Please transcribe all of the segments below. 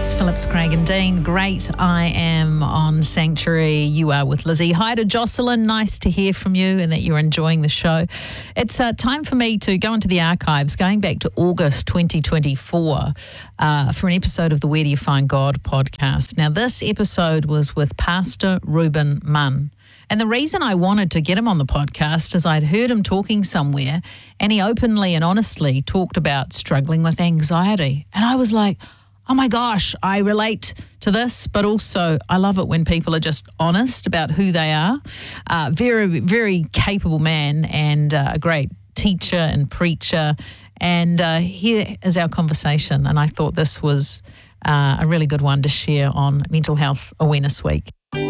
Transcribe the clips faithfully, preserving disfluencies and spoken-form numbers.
It's Phillips, Craig and Dean. Great. I am on Sanctuary. You are with Lizzie. Hi to Jocelyn. Nice to hear from you and that you're enjoying the show. It's uh, time for me to go into the archives, going back to August twenty twenty-four uh, for an episode of the Where Do You Find God podcast. Now, this episode was with Pastor Reuben Munn. And the reason I wanted to get him on the podcast is I'd heard him talking somewhere and he openly and honestly talked about struggling with anxiety. And I was like, oh my gosh, I relate to this, but also I love it when people are just honest about who they are. Uh, very, very capable man and uh, a great teacher and preacher. And uh, here is our conversation. And I thought this was uh, a really good one to share on Mental Health Awareness Week.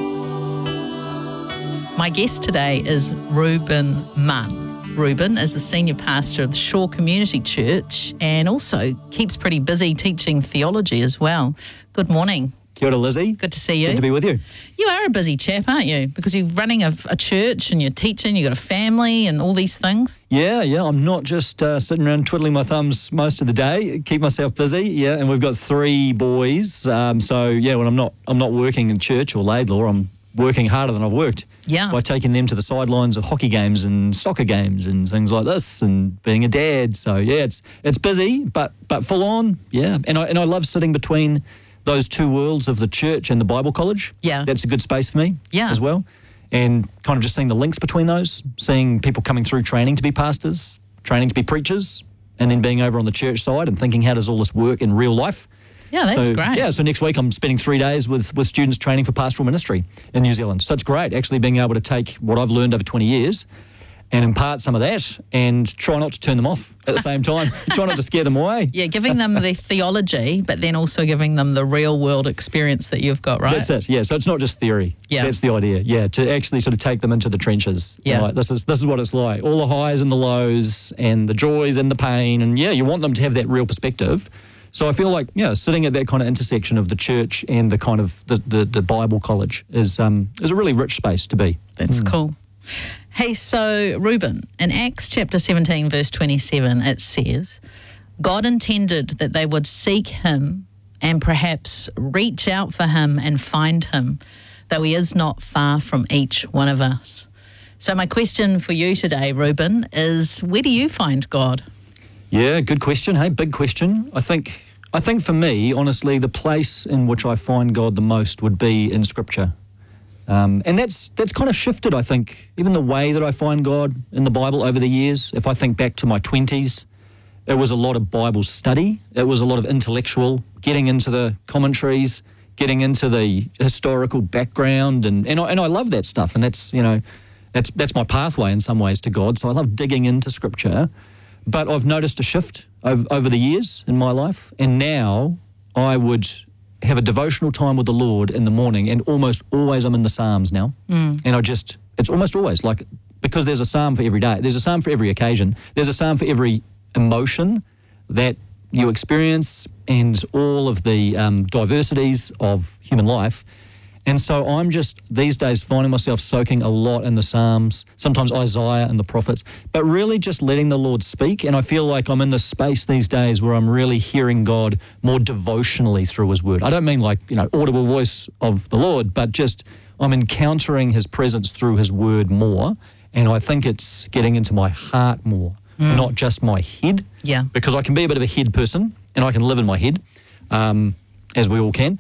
My guest today is Reuben Munn. Reuben is the senior pastor of the Shore Community Church and also keeps pretty busy teaching theology as well. Good morning. Kia ora, Lizzie. Good to see you. Good to be with you. You are a busy chap, aren't you? Because you're running a, a church and you're teaching, you've got a family and all these things. Yeah, yeah. I'm not just uh, sitting around twiddling my thumbs most of the day. Keep myself busy. Yeah, and we've got three boys. Um, so yeah, when I'm not, I'm not working in church or Laidlaw, I'm working harder than I've worked. Yeah. By taking them to the sidelines of hockey games and soccer games and things like this, and being a dad. So yeah, it's it's busy, but but full on. Yeah, and I and I love sitting between those two worlds of the church and the Bible college. Yeah. That's a good space for me. Yeah. As well, and kind of just seeing the links between those, seeing people coming through training to be pastors, training to be preachers, and then being over on the church side and thinking, how does all this work in real life? Yeah, that's so, great. Yeah, so next week I'm spending three days with, with students training for pastoral ministry in New Zealand. So it's great actually being able to take what I've learned over twenty years and impart some of that and try not to turn them off at the same time. Try not to scare them away. Yeah, giving them the theology, but then also giving them the real world experience that you've got, right? That's it, yeah. So it's not just theory. Yeah. That's the idea, yeah, to actually sort of take them into the trenches. Yeah. Like, this is this is what it's like. All the highs and the lows and the joys and the pain. And yeah, you want them to have that real perspective. So I feel like, yeah, sitting at that kind of intersection of the church and the kind of the, the, the Bible college is um is a really rich space to be. That's Mm. cool. Hey, so Reuben, in Acts chapter seventeen, verse twenty-seven, it says, God intended that they would seek him and perhaps reach out for him and find him, though he is not far from each one of us. So my question for you today, Reuben, is where do you find God? Yeah, good question. Hey, big question. I think I think for me, honestly, the place in which I find God the most would be in Scripture. Um, and that's that's kind of shifted, I think, even the way that I find God in the Bible over the years. If I think back to my twenties, it was a lot of Bible study. It was a lot of intellectual, getting into the commentaries, getting into the historical background. And, and, I, and I love that stuff. And that's, you know, that's that's my pathway in some ways to God. So I love digging into Scripture. But I've noticed a shift over, over the years in my life, and now I would have a devotional time with the Lord in the morning, and almost always I'm in the Psalms now. Mm. And I just, it's almost always like, because there's a psalm for every day, there's a psalm for every occasion, there's a psalm for every emotion that you experience and all of the um, diversities of human life. And so I'm just, these days, finding myself soaking a lot in the Psalms, sometimes Isaiah and the prophets, but really just letting the Lord speak. And I feel like I'm in this space these days where I'm really hearing God more devotionally through his word. I don't mean like, you know, audible voice of the Lord, but just I'm encountering his presence through his word more. And I think it's getting into my heart more, mm. not just my head. Yeah. Because I can be a bit of a head person and I can live in my head, um, as we all can.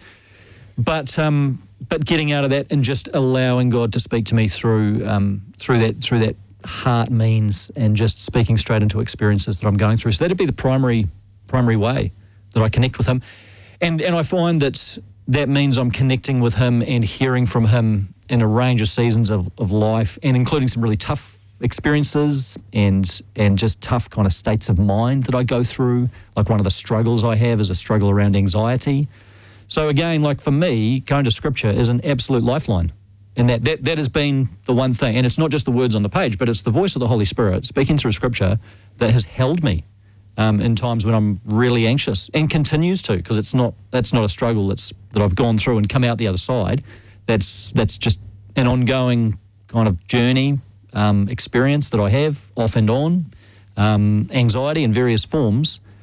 But um, but getting out of that and just allowing God to speak to me through um, through that through that heart means, and just speaking straight into experiences that I'm going through. So that'd be the primary primary way that I connect with him. And and I find that that means I'm connecting with him and hearing from him in a range of seasons of, of life, and including some really tough experiences and and just tough kind of states of mind that I go through. Like one of the struggles I have is a struggle around anxiety. So again, like for me, going to Scripture is an absolute lifeline. And that, that that has been the one thing. And it's not just the words on the page, but it's the voice of the Holy Spirit speaking through Scripture that has held me um, in times when I'm really anxious, and continues to, because it's not that's not a struggle that's that I've gone through and come out the other side. That's that's just an ongoing kind of journey, um, experience that I have off and on, um, anxiety in various forms.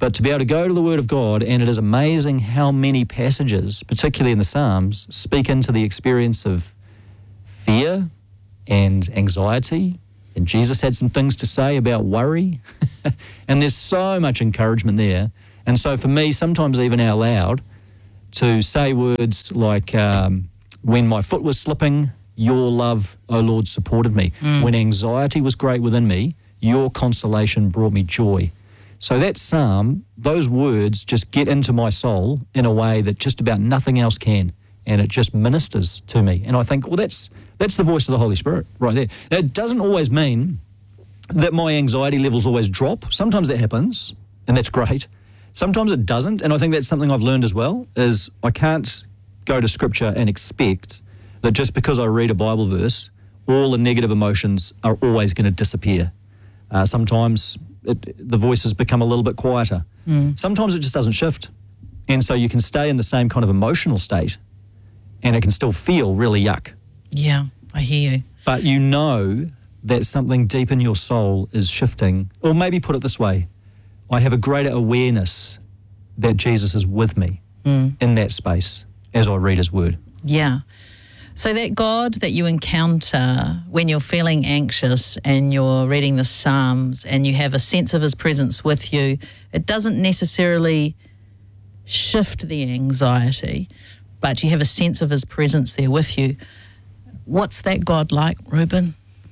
but to be able to go to the Word of God, and it is amazing how many passages, particularly in the Psalms, speak into the experience of fear and anxiety. And Jesus had some things to say about worry. And there's so much encouragement there. And so for me, sometimes even out loud, to say words like, um, when my foot was slipping, your love, O Lord, supported me. Mm. When anxiety was great within me, your consolation brought me joy. So that psalm, those words just get into my soul in a way that just about nothing else can. And it just ministers to me. And I think, well, that's that's the voice of the Holy Spirit right there. Now, it doesn't always mean that my anxiety levels always drop. Sometimes that happens, and that's great. Sometimes it doesn't, and I think that's something I've learned as well, is I can't go to Scripture and expect that just because I read a Bible verse, all the negative emotions are always going to disappear. Uh, sometimes it, the voices become a little bit quieter. Mm. Sometimes it just doesn't shift. And so you can stay in the same kind of emotional state, and it can still feel really yuck. Yeah, I hear you. But you know that something deep in your soul is shifting. Or maybe put it this way, I have a greater awareness that Jesus is with me mm. in that space as I read his word. Yeah. So that God that you encounter when you're feeling anxious and you're reading the Psalms and you have a sense of his presence with you, it doesn't necessarily shift the anxiety, but you have a sense of his presence there with you. What's that God like, Reuben?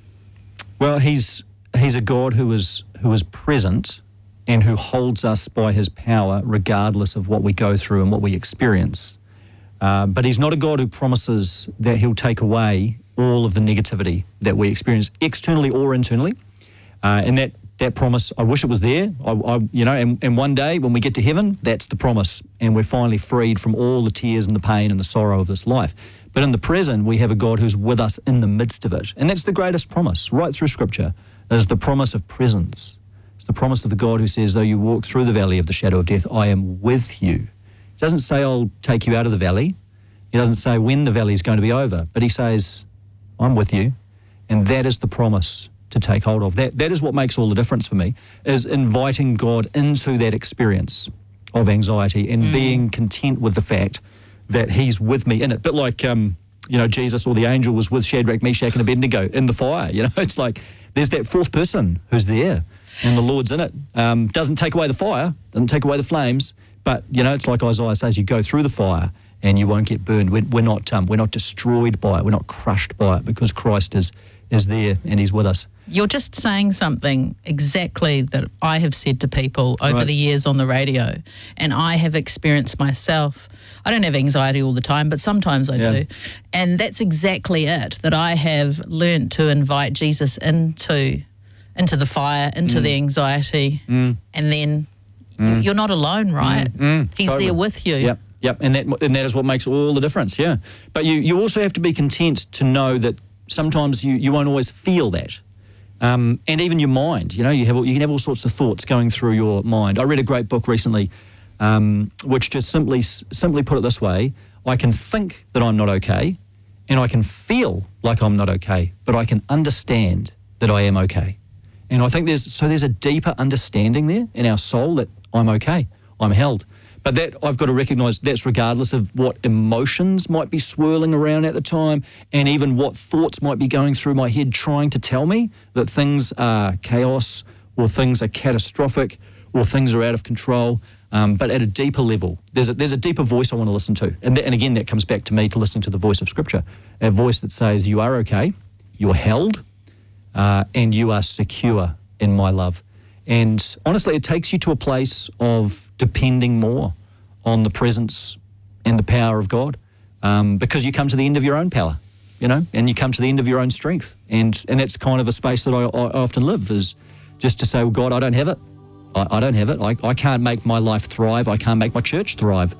Well, he's he's a God who is who is present and who holds us by his power regardless of what we go through and what we experience. Uh, but he's not a God who promises that he'll take away all of the negativity that we experience externally or internally. Uh, and that, that promise, I wish it was there. I, I, you know, and, and one day when we get to heaven, that's the promise. And we're finally freed from all the tears and the pain and the sorrow of this life. But in the present, we have a God who's with us in the midst of it. And that's the greatest promise right through Scripture, is the promise of presence. It's the promise of the God who says, though you walk through the valley of the shadow of death, I am with you. He doesn't say, I'll take you out of the valley. He doesn't say when the valley is going to be over, but he says, I'm with you. And that is the promise to take hold of. That That is what makes all the difference for me, is inviting God into that experience of anxiety and mm. being content with the fact that he's with me in it. But like, um, you know, Jesus or the angel was with Shadrach, Meshach and Abednego in the fire. You know, it's like there's that fourth person who's there and the Lord's in it. Um, doesn't take away the fire, doesn't take away the flames, but, you know, it's like Isaiah says, you go through the fire and you won't get burned. We're, we're not um, we're not destroyed by it. We're not crushed by it because Christ is is there and he's with us. You're just saying something exactly that I have said to people over right. the years on the radio, and I have experienced myself. I don't have anxiety all the time, but sometimes I yeah. do. And that's exactly it, that I have learnt to invite Jesus into into the fire, into mm. the anxiety, mm. and then mm. you're not alone, right? Mm. Mm. He's totally. there with you. Yep, yep. And that and that is what makes all the difference, yeah. But you, you also have to be content to know that sometimes you, you won't always feel that. Um, and even your mind, you know, you have you can have all sorts of thoughts going through your mind. I read a great book recently, um, which just simply simply put it this way: I can think that I'm not okay, and I can feel like I'm not okay, but I can understand that I am okay. And I think there's so there's a deeper understanding there in our soul that I'm okay, I'm held. But that I've got to recognise that's regardless of what emotions might be swirling around at the time, and even what thoughts might be going through my head trying to tell me that things are chaos or things are catastrophic or things are out of control. Um, but at a deeper level, there's a, there's a deeper voice I want to listen to. And, that, and again, that comes back to me to listening to the voice of Scripture, a voice that says, you are okay, you're held, uh, and you are secure in my love. And honestly, it takes you to a place of depending more on the presence and the power of God, um, because you come to the end of your own power, you know, and you come to the end of your own strength. And and that's kind of a space that I, I often live, is just to say, well, God, I don't have it. I, I don't have it. I, I can't make my life thrive. I can't make my church thrive.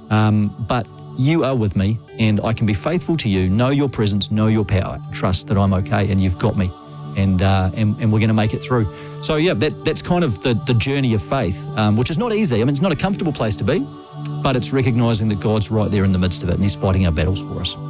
Um, but you are with me, and I can be faithful to you, know your presence, know your power, trust that I'm okay, and you've got me. And, uh, and and we're going to make it through. So yeah, that that's kind of the, the journey of faith, um, which is not easy. I mean, it's not a comfortable place to be, but it's recognising that God's right there in the midst of it, and he's fighting our battles for us.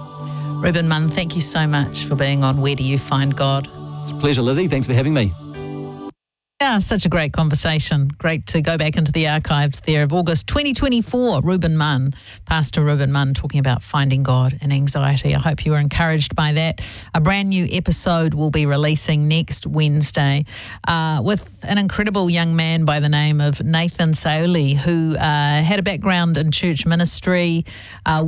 Mm. Reuben Munn, thank you so much for being on Where Do You Find God? It's a pleasure, Lizzie. Thanks for having me. Yeah, such a great conversation. Great to go back into the archives there of August twenty twenty-four. Reuben Munn, Pastor Reuben Munn, talking about finding God and anxiety. I hope you were encouraged by that. A brand new episode will be releasing next Wednesday uh, with an incredible young man by the name of Nathan Saoli, who uh, had a background in church ministry, uh,